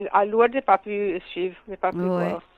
À Lourdes, j'ai pas pu suivre, j'ai pas pu Ouais. voir.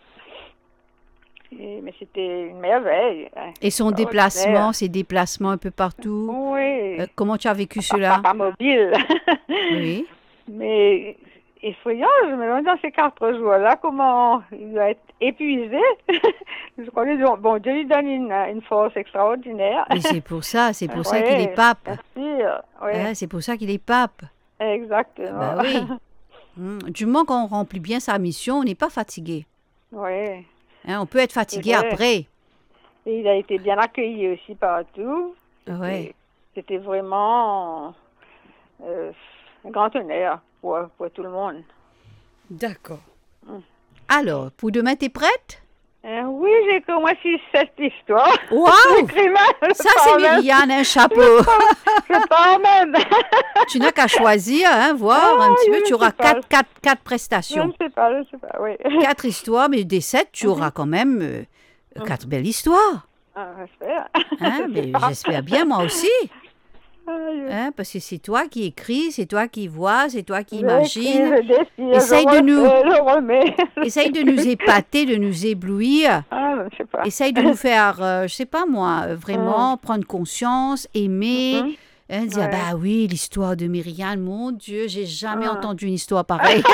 Mais c'était une merveille, hein, Et son extraordinaire. déplacement, ses déplacements un peu partout, Oui, comment tu as vécu cela? papa mobile. Oui. Mais effrayant, je me demande dans ces 4 jours-là, comment il doit être épuisé. Je crois que bon, Dieu lui donne une force extraordinaire. Mais c'est pour ça qu'il est Oui, pape. bien sûr, oui, Hein, c'est pour ça qu'il est pape. Ah exactement. bah oui. Du moment qu'on remplit bien sa mission, on n'est pas fatigué. Oui, Hein, on peut être c'est fatigué vrai. après. Et il a été bien accueilli aussi partout. Ouais. C'était, c'était vraiment euh, un grand honneur pour tout le monde. D'accord. Mm. Alors, pour demain, t'es prête? Oui, j'ai commencé cette histoire. Waouh! J'écris même, Ça, c'est Myriane, un chapeau. je pars même. Tu n'as qu'à choisir, hein, voir un Ah, petit peu. je Tu ne sais auras pas. quatre Je ne prestations. sais pas, je ne sais pas, oui. 4 histoires, mais des 7, tu auras Mhm, quand même mhm. 4 belles histoires. Ah, j'espère. Hein, Je sais mais pas. j'espère bien, moi aussi. Aïe. Hein, parce que c'est toi qui écris, c'est toi qui vois, c'est toi qui J'écris, imagine. je dessine, je Essaye de nous, refais, je remets, essaye de nous j'écris. épater, de nous éblouir. Ah, je ne sais pas. Essaye de nous faire, je sais pas moi, Hum, vraiment prendre conscience, aimer, mhm, hein, dire, ouais. bah oui, l'histoire de Myriam, mon Dieu, j'ai jamais Hum. entendu une histoire pareille.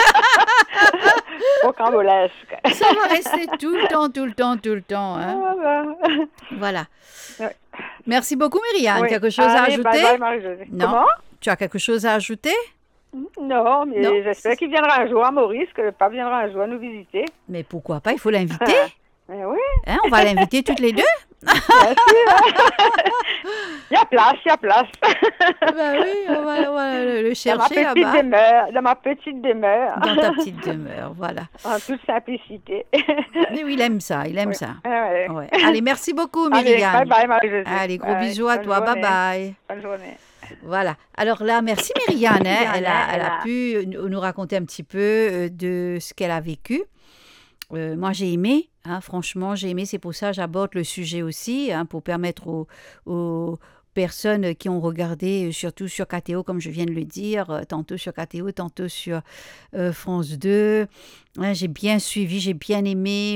Rocambolesque. Ça va rester tout le temps, tout le temps, tout le temps. Hein. Voilà. Voilà. Ouais. Merci beaucoup, Myriam. Oui. Quelque chose à Allez, bye ajouter? bye, Marie-Josée. Non. Comment? Tu as quelque chose à ajouter? Non, Non. mais j'espère qu'il viendra un jour à Maurice, que le pape viendra un jour nous visiter. Mais pourquoi pas? Il faut l'inviter. Mais oui, Hein, on va l'inviter toutes les deux. bien sûr. Il y a place, il y a place. Ben oui, on va le Dans ma chercher petite là-bas. demeure, dans ma petite demeure. Dans ta petite demeure, voilà. En toute simplicité. Mais oui, il aime ça, il aime Oui. ça. Ouais. Ouais. Allez, merci beaucoup, Allez, bye Myriam. bye, Marie-Josée. Allez, gros Bye. bisous à Bonne toi. Bye journée. bye. Bonne journée. Voilà. Alors là, merci Myriam. Hein. Bien, hein, Elle elle a a. pu nous raconter un petit peu de ce qu'elle a vécu. Moi, j'ai aimé. Hein, franchement, j'ai aimé. C'est pour ça que j'aborde le sujet aussi, hein, pour permettre aux personnes qui ont regardé, surtout sur KTO, comme je viens de le dire, tantôt sur KTO, tantôt sur France 2. Hein, j'ai bien suivi, j'ai bien aimé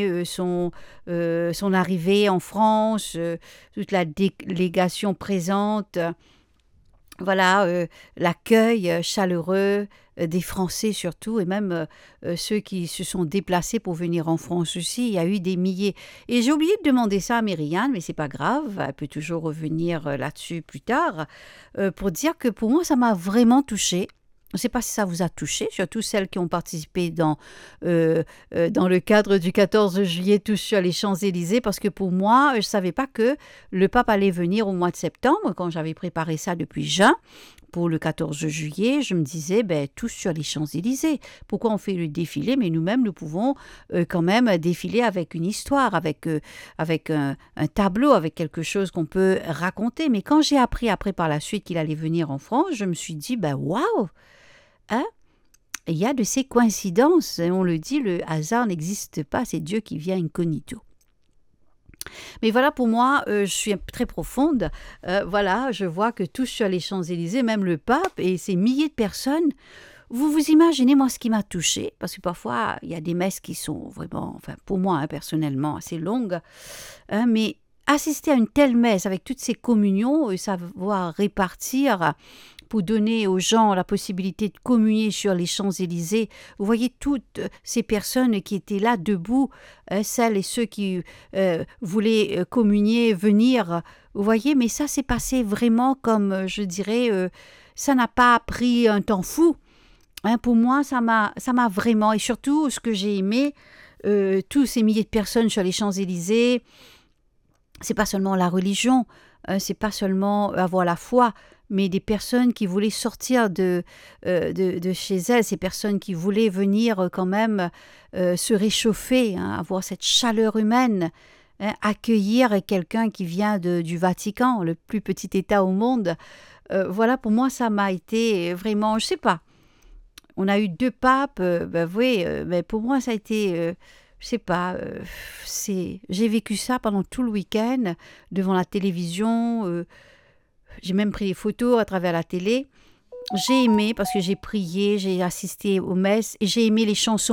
son arrivée en France, toute la délégation présente. Voilà, l'accueil chaleureux des Français surtout, et même ceux qui se sont déplacés pour venir en France aussi. Il y a eu des milliers. Et j'ai oublié de demander ça à Myriam, mais c'est pas grave, elle peut toujours revenir là-dessus plus tard, pour dire que pour moi, ça m'a vraiment touchée. Je ne sais pas si ça vous a touché, surtout celles qui ont participé dans le cadre du 14 juillet, tous sur les Champs-Élysées, parce que pour moi, je ne savais pas que le pape allait venir au mois de septembre, quand j'avais préparé ça depuis juin. Pour le 14 juillet, je me disais, ben, tous sur les Champs-Élysées. Pourquoi on fait le défilé? Mais nous-mêmes, nous pouvons quand même défiler avec une histoire, avec un tableau, avec quelque chose qu'on peut raconter. Mais quand j'ai appris après par la suite qu'il allait venir en France, je me suis dit, ben waouh! Hein? Il y a de ces coïncidences. On le dit, le hasard n'existe pas, c'est Dieu qui vient incognito. Mais voilà, pour moi, je suis très profonde. Voilà, je vois que tous sur les Champs-Élysées, même le pape et ces milliers de personnes, vous vous imaginez, moi, ce qui m'a touchée, parce que parfois, il y a des messes qui sont vraiment, enfin, pour moi, hein, personnellement, assez longues, hein, mais assister à une telle messe avec toutes ces communions et savoir répartir pour donner aux gens la possibilité de communier sur les Champs-Élysées. Vous voyez toutes ces personnes qui étaient là debout, celles et ceux qui voulaient communier, venir. Vous voyez, mais ça s'est passé vraiment comme, je dirais, ça n'a pas pris un temps fou. Hein, pour moi, ça m'a vraiment, et surtout ce que j'ai aimé, tous ces milliers de personnes sur les Champs-Élysées, c'est pas seulement la religion, c'est pas seulement avoir la foi, mais des personnes qui voulaient sortir de chez elles, ces personnes qui voulaient venir quand même se réchauffer, hein, avoir cette chaleur humaine, hein, accueillir quelqu'un qui vient du Vatican, le plus petit État au monde. Voilà, pour moi, ça m'a été vraiment, je sais pas, on a eu 2 papes, ben oui, mais pour moi, ça a été... je sais pas, j'ai vécu ça pendant tout le week-end, devant la télévision, j'ai même pris des photos à travers la télé, j'ai aimé parce que j'ai prié, j'ai assisté aux messes et j'ai aimé les chansons